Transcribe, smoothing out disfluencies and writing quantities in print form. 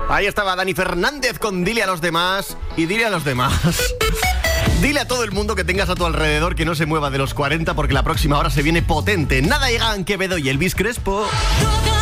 Ahí estaba Dani Fernández con Dile a los demás. Y dile a los demás. Dile a todo el mundo que tengas a tu alrededor que no se mueva de los 40, porque la próxima hora se viene potente. Nada Egan Quevedo y Elvis Crespo.